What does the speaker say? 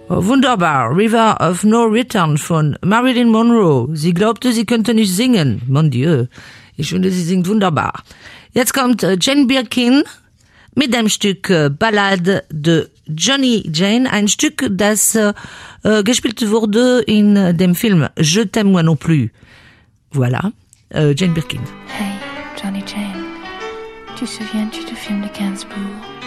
Oh, wunderbar. River of No Return von Marilyn Monroe. Sie glaubte, sie könnte nicht singen. Mon Dieu. Ich finde, sie singt wunderbar. Jetzt kommt Jane Birkin mit dem Stück Ballade de Johnny Jane, ein Stück, das gespielt wurde in dem Film Je t'aime moi non plus. Voilà, Jane Birkin. Hey, Johnny Jane, te souviens-tu du film de Gainsbourg?